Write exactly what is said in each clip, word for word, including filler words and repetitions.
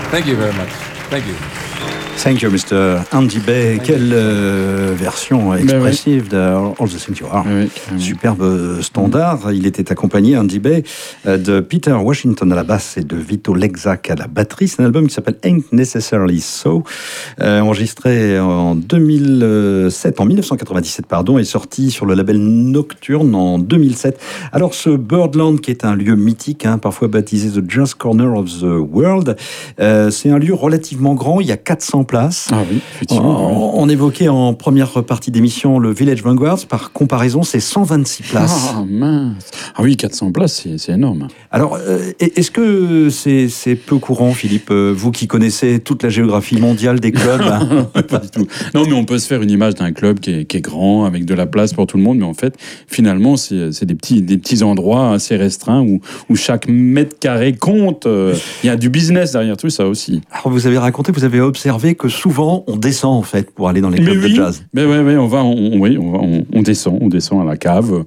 Thank you very much. Thank you. Thank you, mister Andy Bay. Quelle euh, version expressive de All the Things You Are. Oui, Superbe standard. Il était accompagné, Andy Bay, de Peter Washington à la basse et de Vito Lexac à la batterie. C'est un album qui s'appelle Ain't Necessarily So, euh, enregistré en deux mille sept, en mille neuf cent quatre-vingt-dix-sept, pardon, et sorti sur le label Nocturne en deux mille sept. Alors, ce Birdland, qui est un lieu mythique, hein, parfois baptisé The Jazz Corner of the World, euh, c'est un lieu relativement grand. Il y a quatre cents places. Ah oui, effectivement. On, on évoquait en première partie d'émission le Village Vanguards. Par comparaison, c'est cent vingt-six places. Ah mince. Ah oui, quatre cents places, c'est, c'est énorme. Alors, euh, est-ce que c'est, c'est peu courant, Philippe, euh, vous qui connaissez toute la géographie mondiale des clubs? Hein. Pas du tout. Non, mais on peut se faire une image d'un club qui est, qui est grand, avec de la place pour tout le monde, mais en fait, finalement, c'est, c'est des, petits, des petits endroits assez restreints où, où chaque mètre carré compte. Il euh, y a du business derrière tout ça aussi. Alors, vous avez raconté, vous avez observé que souvent, on descend, en fait, pour aller dans les clubs mais oui, de jazz. Mais oui, ouais, on va, on, oui, on, va on, on descend, on descend à la cave.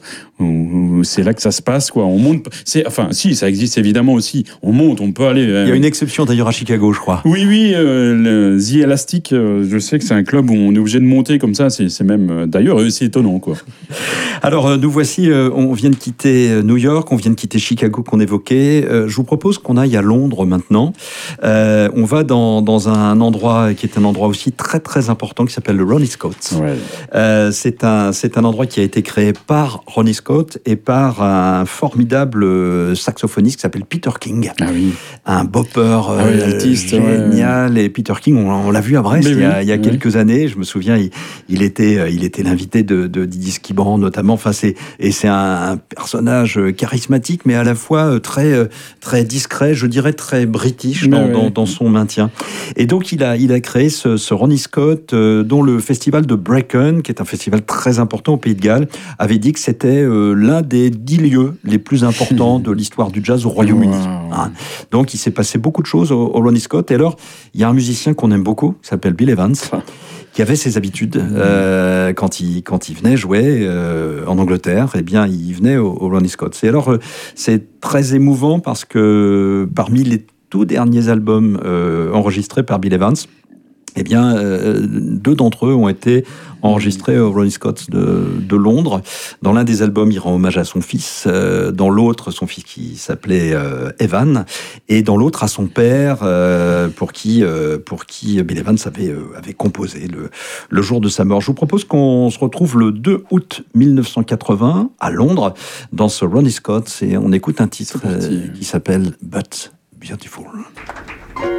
On, c'est là que ça se passe, quoi. On monte. C'est, enfin, si, ça existe évidemment aussi. On monte, on peut aller. Il y a une exception d'ailleurs à Chicago, je crois. Oui, oui, euh, le The Elastic, euh, je sais que c'est un club où on est obligé de monter comme ça. C'est, c'est même, euh, d'ailleurs, euh, c'est étonnant, quoi. Alors, euh, nous voici. Euh, on vient de quitter New York, on vient de quitter Chicago qu'on évoquait. Euh, je vous propose qu'on aille à Londres maintenant. Euh, on va dans, dans un endroit qui est un endroit aussi très très important qui s'appelle le Ronnie Scott. Ouais. Euh, c'est un c'est un endroit qui a été créé par Ronnie Scott et par un formidable saxophoniste qui s'appelle Peter King. Ah oui. Un bopper ah oui, altiste, génial. Ouais. Et Peter King, on, on l'a vu à Brest il y a, oui, il y a oui. quelques années. Je me souviens, il, il était il était l'invité de, de Didi Skiban notamment. Enfin, c'est et c'est un, un personnage charismatique, mais à la fois très très discret, je dirais très british dans, oui. dans, dans son maintien. Et donc il a il a créé ce, ce Ronnie Scott, euh, dont le festival de Brecon, qui est un festival très important au Pays de Galles, avait dit que c'était euh, l'un des dix lieux les plus importants de l'histoire du jazz au Royaume-Uni. Wow. Hein. Donc il s'est passé beaucoup de choses au, au Ronnie Scott. Et alors, il y a un musicien qu'on aime beaucoup, qui s'appelle Bill Evans, qui avait ses habitudes. Euh, quand, il, quand il venait jouer euh, en Angleterre, eh bien, il venait au, au Ronnie Scott. Et alors, euh, c'est très émouvant parce que parmi les tout derniers albums euh, enregistrés par Bill Evans, eh bien, euh, deux d'entre eux ont été enregistrés au Ronnie Scott de, de Londres. Dans l'un des albums, il rend hommage à son fils. Euh, dans l'autre, son fils qui s'appelait euh, Evan. Et dans l'autre, à son père, euh, pour qui, euh, pour qui Bill Evans avait, euh, avait composé le, le jour de sa mort. Je vous propose qu'on se retrouve le deux août mille neuf cent quatre-vingts à Londres, dans ce Ronnie Scott. Et on écoute un titre euh, qui s'appelle But Beautiful.